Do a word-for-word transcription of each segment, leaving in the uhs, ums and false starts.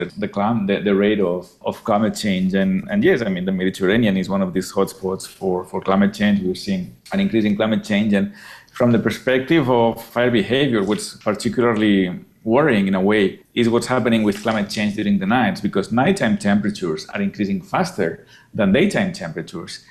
the, clim- the, the rate of, of climate change. And, and yes, I mean, the Mediterranean is one of these hotspots for, for climate change. We're seeing an increase in climate change. And from the perspective of fire behavior, what's particularly worrying in a way is what's happening with climate change during the nights, because nighttime temperatures are increasing faster than daytime temperatures.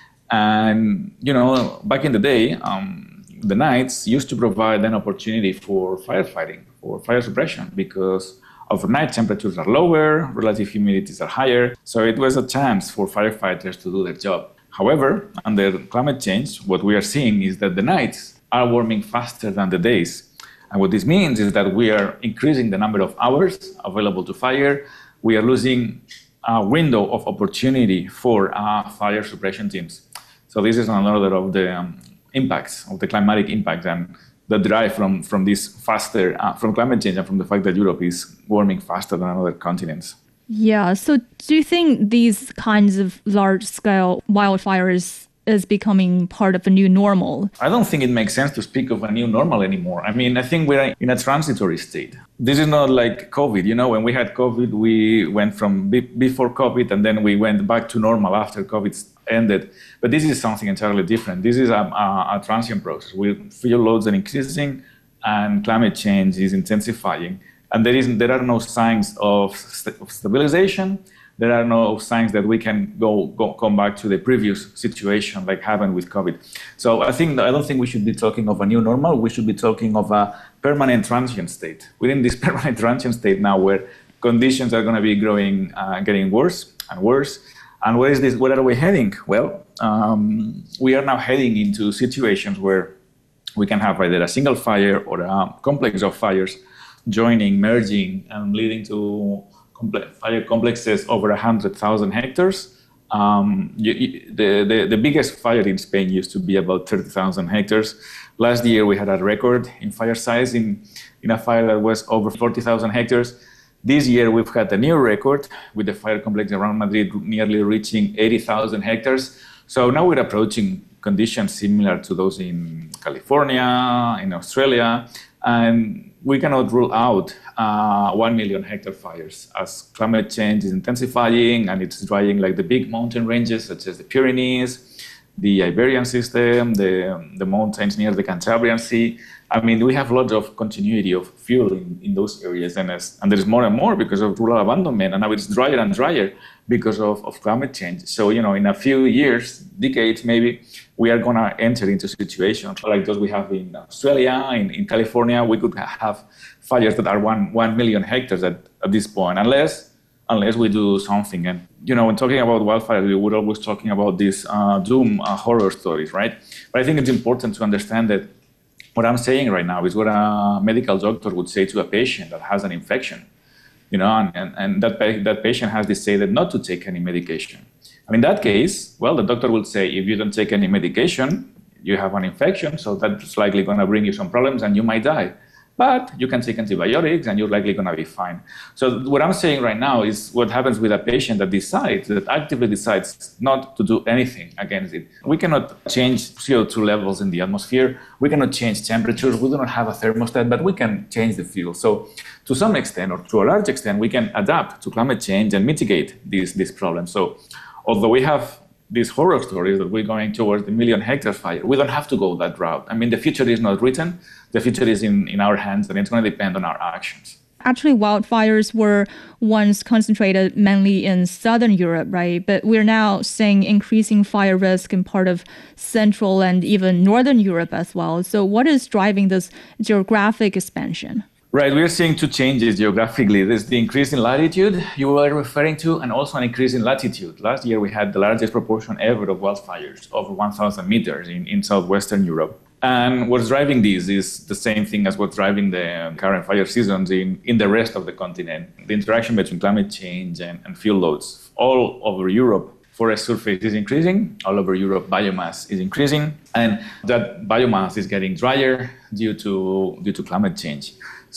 And, you know, back in the day, um, the nights used to provide an opportunity for firefighting, for fire suppression, because overnight temperatures are lower, relative humidities are higher, so it was a chance for firefighters to do their job. However, under climate change, what we are seeing is that the nights are warming faster than the days. And what this means is that we are increasing the number of hours available to fire. We are losing a window of opportunity for uh, fire suppression teams. So this is another of the um, impacts, of the climatic impacts and the drive from, from this faster, uh, from climate change and from the fact that Europe is warming faster than other continents. Yeah, so do you think these kinds of large-scale wildfires is becoming part of a new normal? I don't think it makes sense to speak of a new normal anymore. I mean, I think we're in a transitory state. This is not like COVID. You know, when we had COVID, we went from be- before COVID and then we went back to normal after COVID ended. But this is something entirely different. This is a, a, a transient process. We, fuel loads are increasing and climate change is intensifying. And there, is, there are no signs of, st- of stabilization. There are no signs that we can go, go come back to the previous situation like happened with COVID. So I think I don't think we should be talking of a new normal. We should be talking of a permanent transient state. Within this permanent transient state now, where conditions are going to be growing, uh, getting worse and worse. And where is this? Where are we heading? Well, um, we are now heading into situations where we can have either a single fire or a complex of fires joining, merging, and leading to fire complexes over one hundred thousand hectares. Um, you, you, the, the, the biggest fire in Spain used to be about thirty thousand hectares. Last year, we had a record in fire size in, in a fire that was over forty thousand hectares. This year, we've had a new record with the fire complex around Madrid nearly reaching eighty thousand hectares. So now we're approaching conditions similar to those in California, in Australia, and we cannot rule out uh, one million hectare fires as climate change is intensifying and it's drying like the big mountain ranges such as the Pyrenees, the Iberian system, the, the mountains near the Cantabrian Sea. I mean, we have lots of continuity of fuel in, in those areas, and, as, and there is more and more because of rural abandonment, and now it's drier and drier because of, of climate change. So, you know, in a few years, decades maybe, we are going to enter into situations like those we have in Australia, in, in California. We could have fires that are one, one million hectares at, at this point, unless unless we do something. And, you know, when talking about wildfires, we were always talking about these uh, doom uh, horror stories, right? But I think it's important to understand that what I'm saying right now is what a medical doctor would say to a patient that has an infection, you know, and, and, and that, pa- that patient has decided not to take any medication. And in that case, well, the doctor will say, if you don't take any medication, you have an infection, so that's likely going to bring you some problems and you might die. But you can take antibiotics and you're likely going to be fine. So what I'm saying right now is what happens with a patient that decides, that actively decides not to do anything against it. We cannot change C O two levels in the atmosphere. We cannot change temperatures. We do not have a thermostat, but we can change the fuel. So to some extent, or to a large extent, we can adapt to climate change and mitigate these, these problems. So although we have these horror stories that we're going towards the million hectare fire, we don't have to go that route. I mean, the future is not written. The future is in, in our hands, and it's going to depend on our actions. Actually, wildfires were once concentrated mainly in southern Europe, right? But we're now seeing increasing fire risk in part of central and even northern Europe as well. So what is driving this geographic expansion? Right, we're seeing two changes geographically. There's the increase in latitude you were referring to, and also an increase in latitude. Last year, we had the largest proportion ever of wildfires, over one thousand meters in, in southwestern Europe. And what's driving this is the same thing as what's driving the current fire seasons in, in the rest of the continent. The interaction between climate change and, and fuel loads. All over Europe, forest surface is increasing. All over Europe, biomass is increasing. And that biomass is getting drier due to, due to climate change.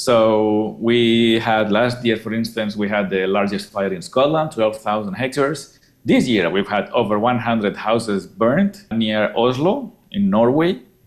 So we had last year, for instance, we had the largest fire in Scotland, twelve thousand hectares. This year, we've had over one hundred houses burned near Oslo in Norway.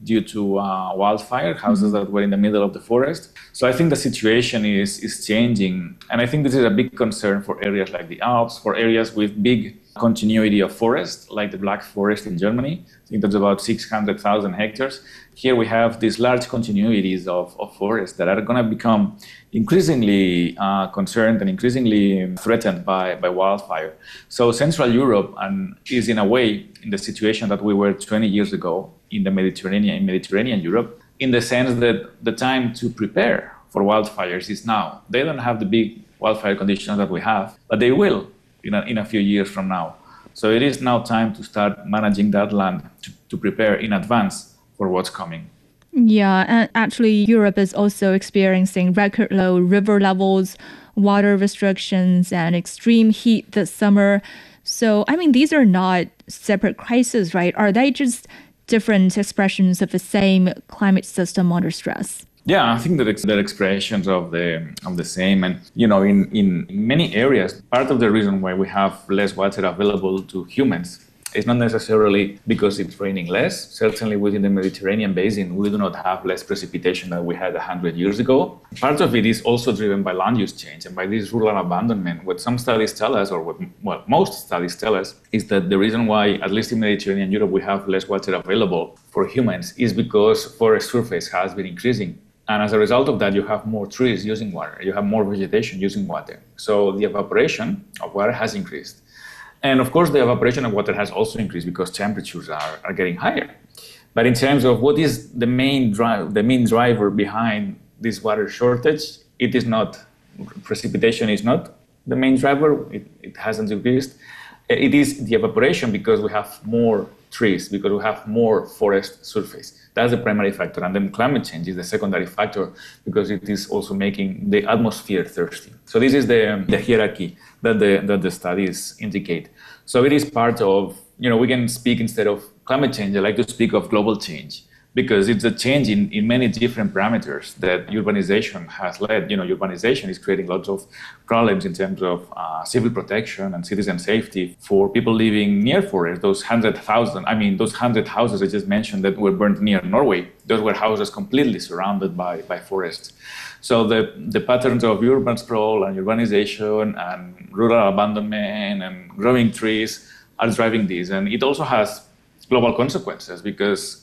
due to uh, wildfire, houses that were in the middle of the forest. So I think the situation is, is changing. And I think this is a big concern for areas like the Alps, for areas with big continuity of forest, like the Black Forest in Germany. I think that's about six hundred thousand hectares. Here we have these large continuities of, of forests that are going to become increasingly uh, concerned and increasingly threatened by, by wildfire. So Central Europe and is in a way in the situation that we were twenty years ago in the Mediterranean, in Mediterranean Europe, in the sense that the time to prepare for wildfires is now. They don't have the big wildfire conditions that we have, but they will in a, in a few years from now. So it is now time to start managing that land to, to prepare in advance for what's coming. Yeah, and actually Europe is also experiencing record low river levels, water restrictions, and extreme heat this summer. So, I mean, these are not separate crises, right? Are they just different expressions of the same climate system under stress? Yeah, I think that they're expressions of the of the same. And, you know, in, in many areas, part of the reason why we have less water available to humans is not necessarily because it's raining less. Certainly within the Mediterranean basin, we do not have less precipitation than we had one hundred years ago. Part of it is also driven by land use change and by this rural abandonment. What some studies tell us, or what well, most studies tell us, is that the reason why, at least in Mediterranean Europe, we have less water available for humans is because forest surface has been increasing. And as a result of that, you have more trees using water. You have more vegetation using water. So the evaporation of water has increased. And of course, the evaporation of water has also increased because temperatures are, are getting higher. But in terms of what is the main drive, the main driver behind this water shortage, it is not, precipitation is not the main driver. It, it hasn't increased. It is the evaporation because we have more trees, because we have more forest surface. That's the primary factor. And then climate change is the secondary factor because it is also making the atmosphere thirsty. So this is the, the hierarchy that the, that the studies indicate. So it is part of, you know, we can speak instead of climate change, I like to speak of global change because it's a change in, in many different parameters that urbanization has led. You know, urbanization is creating lots of problems in terms of uh, civil protection and citizen safety for people living near forests. Those hundred thousand, I mean, those hundred houses I just mentioned that were burned near Norway, those were houses completely surrounded by, by forests. So the, the patterns of urban sprawl and urbanization and rural abandonment and growing trees are driving this. And it also has global consequences because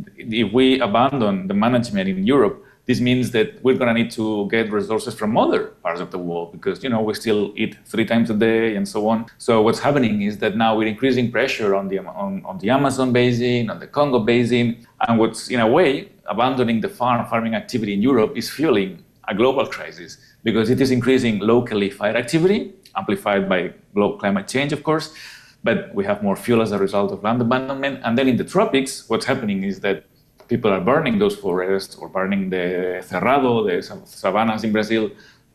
if we abandon the management in Europe, this means that we're going to need to get resources from other parts of the world because, you know, we still eat three times a day and so on. So what's happening is that now we're increasing pressure on the on, on the Amazon basin, on the Congo basin, and what's in a way abandoning the farm farming activity in Europe is fueling a global crisis because it is increasing locally fire activity, amplified by global climate change, of course. But we have more fuel as a result of land abandonment. And then in the tropics, what's happening is that people are burning those forests or burning the cerrado, the savannas in Brazil,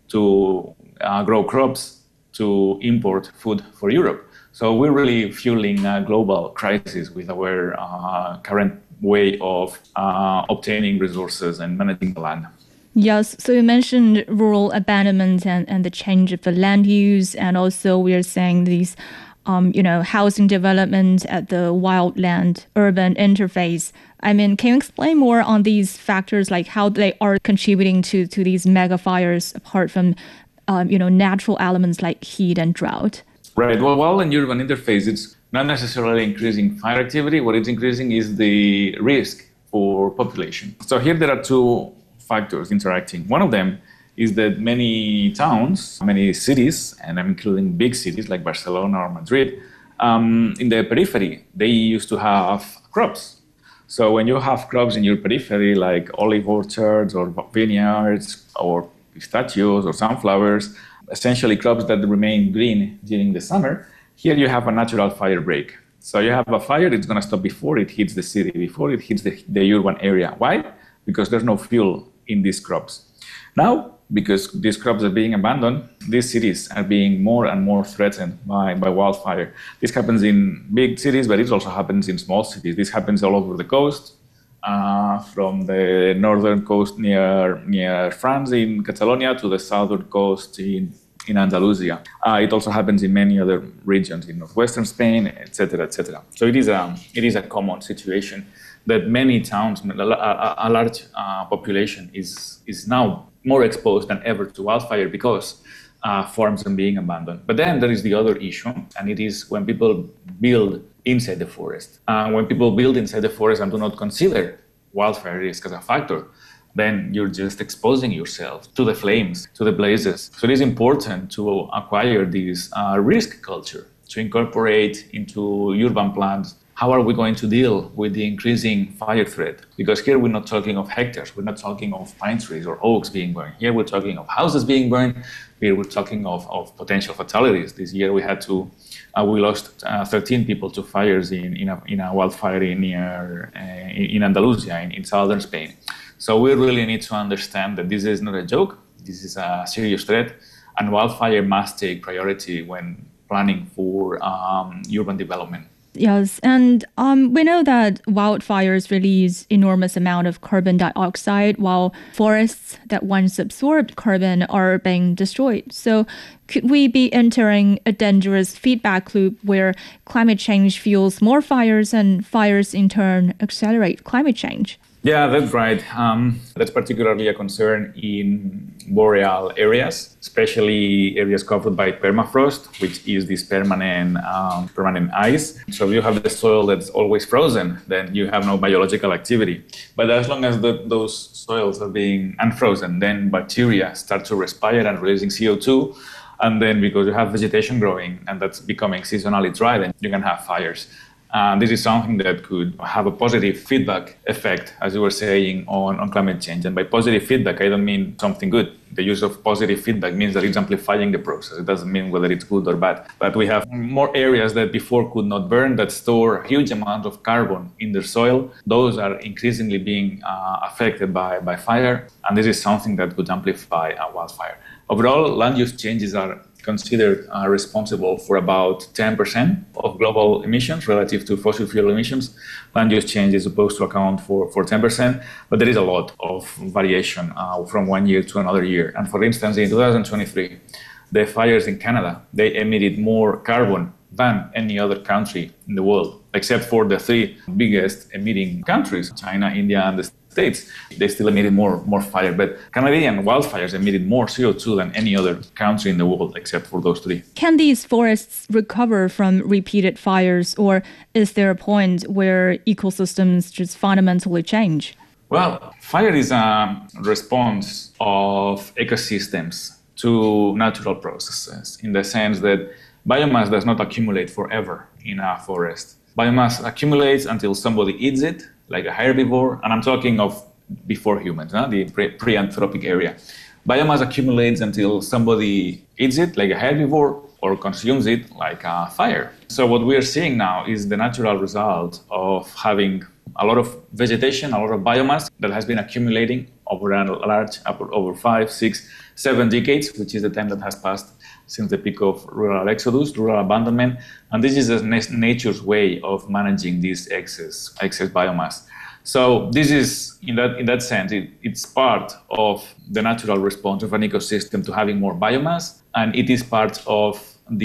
to uh, grow crops, to import food for Europe. So we're really fueling a global crisis with our uh, current way of uh, obtaining resources and managing the land. Yes, so you mentioned rural abandonment and, and the change of the land use, and also we are saying these Um, you know, housing development at the wildland-urban interface. I mean, can you explain more on these factors, like how they are contributing to, to these mega fires apart from, um, you know, natural elements like heat and drought? Right. Well, wildland-urban interface, it's not necessarily increasing fire activity. What it's increasing is the risk for population. So here there are two factors interacting. One of them is that many towns, many cities, and I'm including big cities like Barcelona or Madrid, um, in the periphery, they used to have crops. So when you have crops in your periphery, like olive orchards or vineyards or pistachios or sunflowers, essentially crops that remain green during the summer, here you have a natural fire break. So you have a fire, it's going to stop before it hits the city, before it hits the, the urban area. Why? Because there's no fuel in these crops. Now, because these crops are being abandoned, these cities are being more and more threatened by, by wildfire. This happens in big cities, but it also happens in small cities. This happens all over the coast, uh, from the northern coast near near France in Catalonia to the southern coast in, in Andalusia. Uh, it also happens in many other regions in northwestern Spain, et cetera, et cetera. So it is a, it is a common situation that many towns, a, a, a large uh, population is, is now more exposed than ever to wildfire because uh, farms are being abandoned. But then there is the other issue, and it is when people build inside the forest. Uh, when people build inside the forest and do not consider wildfire risk as a factor, then you're just exposing yourself to the flames, to the blazes. So it is important to acquire this uh, risk culture, to incorporate into urban plans. How are we going to deal with the increasing fire threat? Because here we're not talking of hectares, we're not talking of pine trees or oaks being burned. Here we're talking of houses being burned. Here we're talking of, of potential fatalities. This year we had to, uh, we lost uh, thirteen people to fires in, in, a, in a wildfire near, uh, in Andalusia, in, in southern Spain. So we really need to understand that this is not a joke, this is a serious threat, and wildfire must take priority when planning for um, urban development. Yes, and um, we know that wildfires release enormous amount of carbon dioxide, while forests that once absorbed carbon are being destroyed. So could we be entering a dangerous feedback loop where climate change fuels more fires and fires in turn accelerate climate change? Yeah, that's right. Um, that's particularly a concern in boreal areas, especially areas covered by permafrost, which is this permanent um, permanent ice. So if you have the soil that's always frozen, then you have no biological activity. But as long as the, those soils are being unfrozen, then bacteria start to respire and releasing C O two. And then because you have vegetation growing and that's becoming seasonally dry, then you can have fires. Uh, this is something that could have a positive feedback effect, as you were saying, on, on climate change. And by positive feedback, I don't mean something good. The use of positive feedback means that it's amplifying the process. It doesn't mean whether it's good or bad. But we have more areas that before could not burn, that store a huge amount of carbon in their soil. Those are increasingly being uh, affected by, by fire. And this is something that could amplify a wildfire. Overall, land use changes are considered uh, responsible for about ten percent of global emissions relative to fossil fuel emissions. Land use change is supposed to account for, for ten percent, but there is a lot of variation uh, from one year to another year. And for instance, in two thousand twenty-three, the fires in Canada, they emitted more carbon than any other country in the world, except for the three biggest emitting countries, China, India, and the States. They still emitted more, more fire, but Canadian wildfires emitted more C O two than any other country in the world except for those three. Can these forests recover from repeated fires, or is there a point where ecosystems just fundamentally change? Well, fire is a response of ecosystems to natural processes in the sense that biomass does not accumulate forever in a forest. Biomass accumulates until somebody eats it, like a herbivore, and I'm talking of before humans, huh? the pre- pre-anthropic area. Biomass accumulates until somebody eats it, like a herbivore, or consumes it, like a fire. So what we are seeing now is the natural result of having a lot of vegetation, a lot of biomass that has been accumulating over a large, over five, six, seven decades, which is the time that has passed since the peak of rural exodus, rural abandonment. And this is nature's way of managing this excess, excess biomass. So this is, in that, in that sense, it, it's part of the natural response of an ecosystem to having more biomass, and it is part of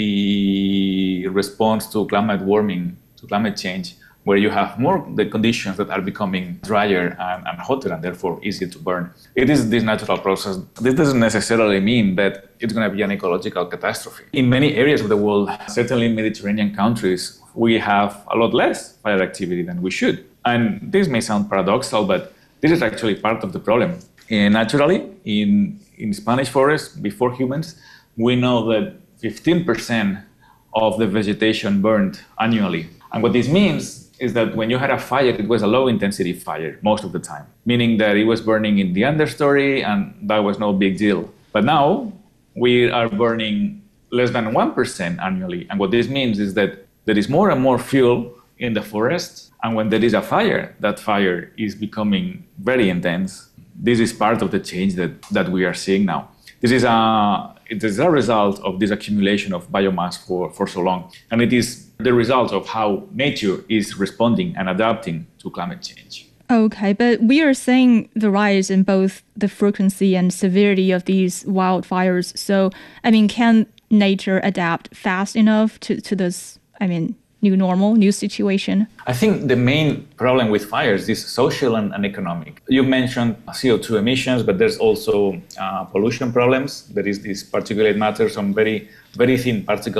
the response to climate warming, to climate change, where you have more the conditions that are becoming drier and, and hotter and therefore easier to burn. It is this natural process. This doesn't necessarily mean that it's going to be an ecological catastrophe. In many areas of the world, certainly in Mediterranean countries, we have a lot less fire activity than we should. And this may sound paradoxical, but this is actually part of the problem. And naturally, in, in Spanish forests, before humans, we know that fifteen percent of the vegetation burned annually. And what this means is that when you had a fire, it was a low-intensity fire most of the time, meaning that it was burning in the understory and that was no big deal. But now we are burning less than one percent annually. And what this means is that there is more and more fuel in the forest. And when there is a fire, that fire is becoming very intense. This is part of the change that, that we are seeing now. This is a, it is a result of this accumulation of biomass for, for so long. And it is the result of how nature is responding and adapting to climate change. Okay, but we are seeing the rise in both the frequency and severity of these wildfires. So, I mean, can nature adapt fast enough to, to this, I mean, new normal, new situation? I think the main problem with fires is social and, and economic. You mentioned C O two emissions, but there's also uh, pollution problems. There is this particulate matter, some very, very thin particles